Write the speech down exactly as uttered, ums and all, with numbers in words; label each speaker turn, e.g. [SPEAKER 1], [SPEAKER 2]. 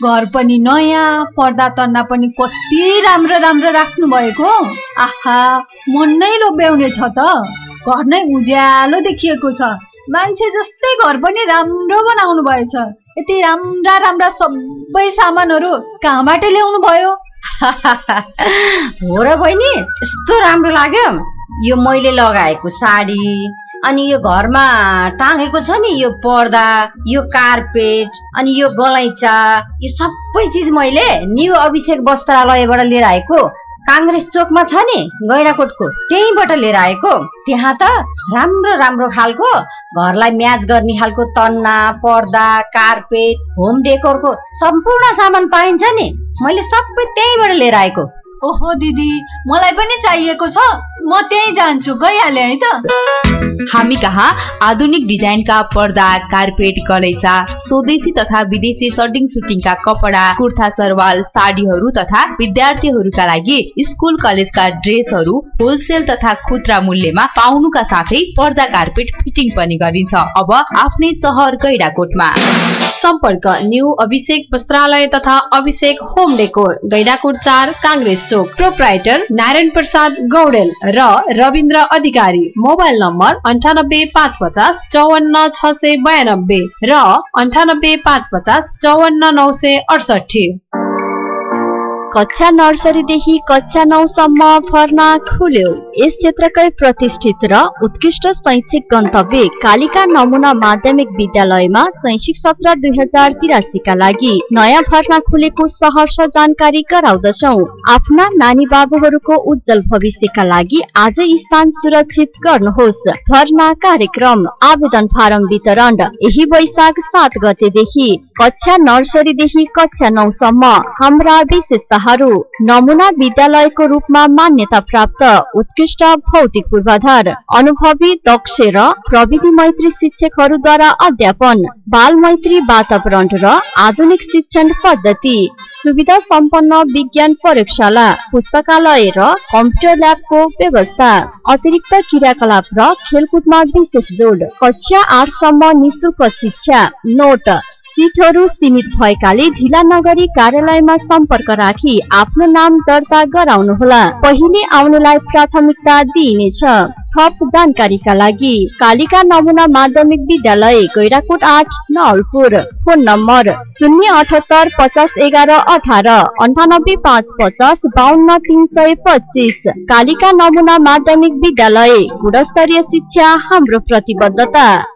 [SPEAKER 1] घर पनि नयाँ, पर्दा तन्ना पनि कति राम्रो राम्रो राख्नु भएको। आहा, मन नै लोभ्याउने छ त। घर नै उज्यालो देखिएको छ। मान्छे जस्तै घर पनि राम्रो बनाउनु भएछ। यति राम्रा राम्रा सबै सामानहरू कहाँबाट ल्याउनु भयो?
[SPEAKER 2] हो र बहिनी, यस्तो राम्रो लाग्यो। यो मैले लगाएको साडी, अनि यो घरमा टाँगेको छ नि यो पर्दा, यो कार्पेट, अनि यो गलैँचा, यो सबै चिज मैले न्यू अभिषेक वस्त्रालयबाट लिएर आएको। काङ्ग्रेस चोकमा छ नि गैँडाकोटको, त्यहीँबाट लिएर आएको। त्यहाँ त राम्रो राम्रो खालको घरलाई म्याच गर्ने खालको तन्ना, पर्दा, कार्पेट, होम डेकोरको सम्पूर्ण सामान पाइन्छ नि। मैले सबै त्यहीँबाट लिएर आएको।
[SPEAKER 1] ओहो दिदी, मलाई पनि चाहिएको छ। म त्यहीँ जान्छु, गइहाले है त।
[SPEAKER 3] हामी कहाँ आधुनिक डिजाइनका पर्दा, कार्पेट, गलैँचा, स्वदेशी तथा विदेशी सर्टिङ सुटिङका कपडा, कुर्ता सरवाल, साडीहरू तथा विद्यार्थीहरूका लागि स्कुल कलेजका ड्रेसहरू होलसेल तथा खुद्रा मूल्यमा पाउनुका साथै पर्दा, कार्पेट फिटिङ पनि गरिन्छ। अब आफ्नै सहर गैँडाकोटमा।
[SPEAKER 4] सम्पर्क न्यू अभिषेक वस्त्रालय तथा अभिषेक होम डेकोर, गैँडाकोट चार, काङ्ग्रेस चोक। प्रोप्राइटर नारायण प्रसाद गौडेल र रविन्द्र अधिकारी। मोबाइल नम्बर अन्ठानब्बे पाँच पचास चौवन्न छ सय बयानब्बे र अन्ठानब्बे पाँच पचास चौवन्न नौ सय अडसठी।
[SPEAKER 5] कक्षा नर्सरीदेखि कक्षा नौसम्म भर्ना खुल्यो। यस क्षेत्रकै प्रतिष्ठित र उत्कृष्ट शैक्षिक गन्तव्य कालिका नमुना माध्यमिक विद्यालयमा शैक्षिक सत्र दुई हजार तिरासी का लागि नयाँ भर्ना खुलेको सहर्ष जानकारी गराउँदछौ। आफ्ना नानी बाबुहरूको उज्जवल भविष्यका लागि आजै स्थान सुरक्षित गर्नुहोस्। भर्ना कार्यक्रम आवेदन फारम वितरण यही वैशाख सात गतेदेखि कक्षा नर्सरीदेखि कक्षा नौसम्म। हाम्रा विशेषता नमुना विद्यालयको रूपमा मान्यता प्राप्त उत्कृष्ट भौतिक पूर्वाधार, अनुभवी दक्ष र प्रविधि मैत्री शिक्षकहरूद्वारा अध्यापन, बाल मैत्री वातावरण र आधुनिक शिक्षण पद्धति, सुविधा सम्पन्न विज्ञान प्रयोगशाला, पुस्तकालय र कम्प्युटर ल्याबको व्यवस्था, अतिरिक्त क्रियाकलाप र खेलकुदमा विशेष जोड। कक्षा आठसम्म निशुल्क शिक्षा। नोट, सिटहरू सीमित भएकाले ढिला नगरी कार्यालयमा सम्पर्क राखी आफ्नो नाम दर्ता गराउनुहोला। पहिले आउनेलाई प्राथमिकता दिइनेछ। थप जानकारीका लागि कालिका नमुना माध्यमिक विद्यालय, गैँडाकोट आठ, नवलपुर। फोन नम्बर शून्य अठहत्तर पचास एघार अठार अन्ठानब्बे पाँच पचास बाहन्न तीन सय पच्चिस। कालिका नमुना माध्यमिक विद्यालय, गुणस्तरीय शिक्षा हाम्रो प्रतिबद्धता।